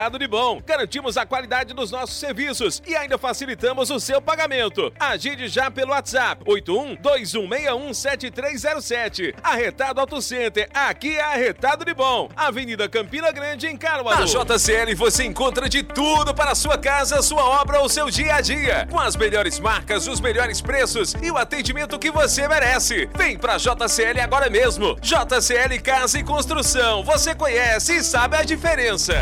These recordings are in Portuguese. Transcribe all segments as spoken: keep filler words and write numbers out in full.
de bom. Garantimos a qualidade dos nossos serviços e ainda facilitamos o seu pagamento. Agende já pelo WhatsApp oito um dois um seis um sete três zero sete. Arretado Auto Center, aqui é Arretado de Bom. Avenida Campina Grande, em Caruaru. Na J C L você encontra de tudo para a sua casa, sua obra ou seu dia a dia. Com as melhores marcas, os melhores preços e o atendimento que você merece. Vem pra J C L agora mesmo. J C L Casa e Construção. Você conhece e sabe a diferença.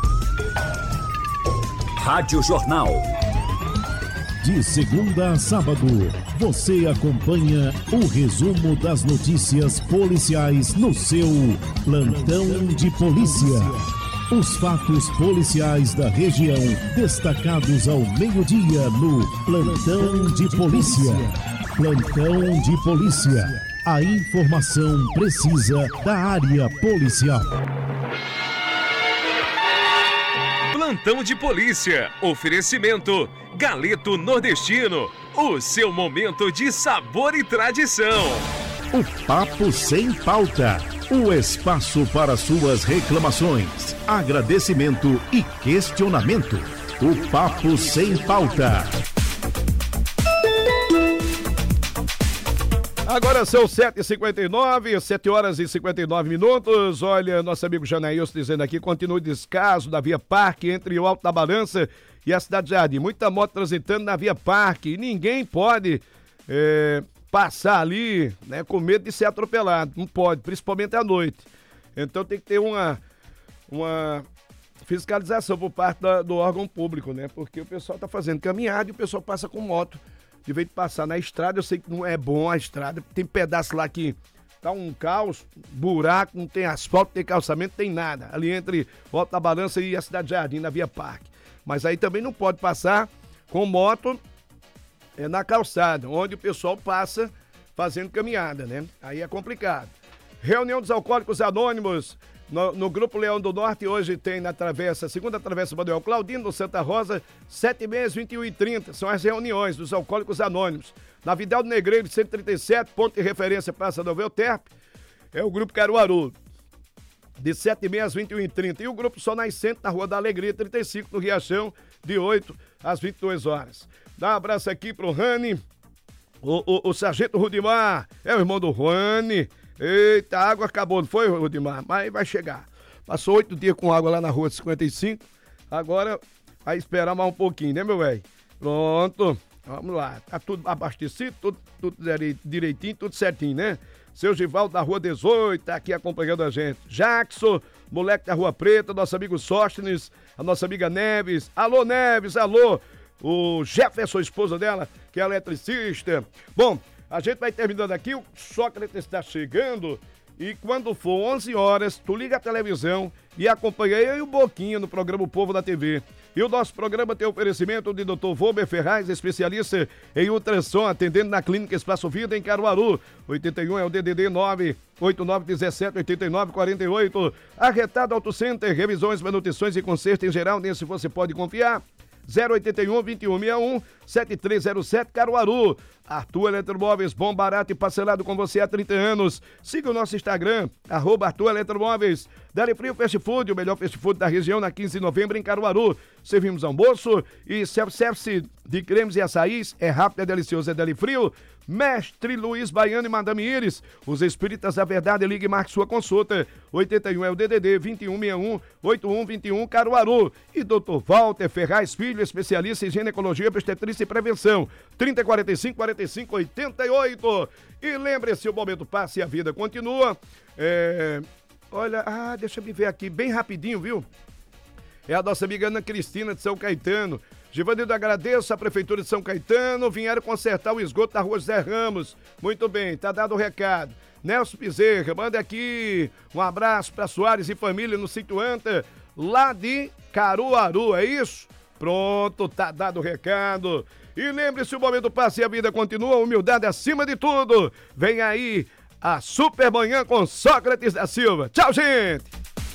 Rádio Jornal. De segunda a sábado, você acompanha o resumo das notícias policiais no seu Plantão de Polícia. Os fatos policiais da região destacados ao meio-dia no Plantão de Polícia. Plantão de Polícia. A informação precisa da área policial. Plantão de Polícia. Oferecimento Galeto Nordestino. O seu momento de sabor e tradição. O Papo Sem Pauta. O espaço para suas reclamações, agradecimento e questionamento. O Papo Sem Pauta. Agora são sete e cinquenta e nove, sete horas e cinquenta e nove minutos. Olha, nosso amigo Janaílson dizendo aqui, continua o descaso da Via Parque entre o Alto da Balança e a Cidade Jardim. Muita moto transitando na Via Parque e ninguém pode é, passar ali, né, com medo de ser atropelado. Não pode, principalmente à noite. Então tem que ter uma, uma fiscalização por parte da, do órgão público, né? Porque o pessoal tá fazendo caminhada e o pessoal passa com moto. De vez de passar na estrada, eu sei que não é bom a estrada, tem pedaço lá que tá um caos, buraco, não tem asfalto, não tem calçamento, tem nada. Ali entre o Alto da Balança e a Cidade Jardim, na Via Parque. Mas aí também não pode passar com moto é, na calçada, onde o pessoal passa fazendo caminhada, né? Aí é complicado. Reunião dos Alcoólicos Anônimos. No, no Grupo Leão do Norte, hoje tem na travessa, segunda travessa Manuel Claudino, no Santa Rosa, sete e meia, vinte e um e trinta. São as reuniões dos Alcoólicos Anônimos. Na Vidal do Negreiro, cento e trinta e sete, ponto de referência, Praça do Velterpe, é o Grupo Caruaru, de sete e meia às vinte e um e trinta. E o Grupo Sol Nascente, na Rua da Alegria, trinta e cinco, no Riachão, de oito às vinte e duas horas. Dá um abraço aqui pro Rani, o, o, o Sargento Rudimar, é o irmão do Rani. Eita, a água acabou, não foi, Rudimar? Mas vai chegar. Passou oito dias com água lá na rua cinquenta e cinco. Agora vai esperar mais um pouquinho, né, meu velho? Pronto, vamos lá. Tá tudo abastecido, tudo, tudo direitinho, tudo certinho, né? Seu Givaldo da Rua dezoito, tá aqui acompanhando a gente. Jackson, moleque da Rua Preta, nosso amigo Sóstenes, a nossa amiga Neves. Alô, Neves, alô. O Jefferson, esposa dela, que é eletricista. Bom, a gente vai terminando aqui, o Sócrates está chegando e quando for onze horas, tu liga a televisão e acompanha eu e o Boquinha no programa O Povo da T V. E o nosso programa tem oferecimento de doutor Volber Ferraz, especialista em ultrassom, atendendo na Clínica Espaço Vida em Caruaru. oitenta e um é o D D D nove oito nove um sete oito nove quatro oito. Arretado Auto Center, revisões, manutenções e conserto em geral, nesse você pode confiar. zero oito um, vinte e um sessenta e um, sete três zero sete, Caruaru. Arthur Eletromóveis, bom, barato e parcelado com você há trinta anos. Siga o nosso Instagram, arroba Arthur Eletromóveis. Dali Frio Fast Food, o melhor fast food da região, na quinze de novembro em Caruaru. Servimos almoço e self-service de cremes e açaís. É rápido, é delicioso, é Dali Frio. Mestre Luiz Baiano e Madame Iris, os Espíritas da Verdade, ligue e marque sua consulta. oitenta e um é o D D D vinte e um sessenta e um, oitenta e um vinte e um, Caruaru. E doutor Walter Ferraz Filho, especialista em ginecologia, obstetrícia e prevenção. trinta, quarenta e cinco, quarenta e cinco, oitenta e oito. E lembre-se, o momento passa e a vida continua. É... Olha, ah, deixa eu me ver aqui, bem rapidinho, viu? É a nossa amiga Ana Cristina de São Caetano. Givanildo, agradeço a Prefeitura de São Caetano, vieram consertar o esgoto da Rua José Ramos. Muito bem, tá dado o recado. Nelson Bezerra, manda aqui um abraço para Soares e família no sítio Anta, lá de Caruaru, é isso? Pronto, tá dado o recado. E lembre-se, o momento passa e a vida continua, humildade acima de tudo. Vem aí a Super Manhã com Sócrates da Silva. Tchau, gente!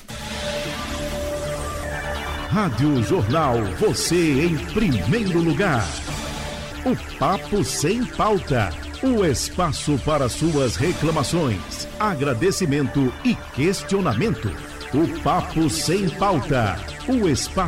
Rádio Jornal, você em primeiro lugar. O Papo Sem Pauta, o espaço para suas reclamações, agradecimento e questionamento. O Papo Sem Pauta. o espaço